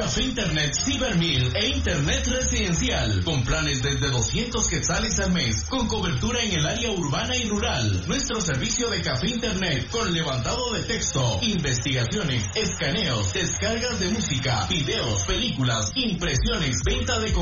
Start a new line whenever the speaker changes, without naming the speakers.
Café Internet Cybermil e Internet Residencial, con planes desde 200 quetzales al mes, con cobertura en el área urbana y rural. Nuestro servicio de Café Internet, con levantado de texto, investigaciones, escaneos, descargas de música, videos, películas, impresiones, venta de